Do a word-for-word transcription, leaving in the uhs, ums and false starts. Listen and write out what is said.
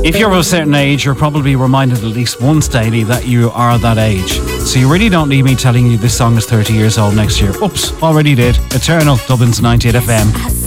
If you're of a certain age, you're probably reminded at least once daily that you are that age. So you really don't need me telling you this song is thirty years old next year. Oops, already did. Eternal, Dublin's ninety-eight F M.